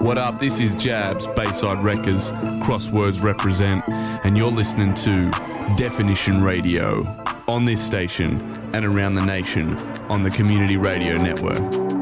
What up? This is Jabs, Bayside Wreckers, Crosswords represent, and you're listening to Definition Radio on this station and around the nation on the Community Radio Network.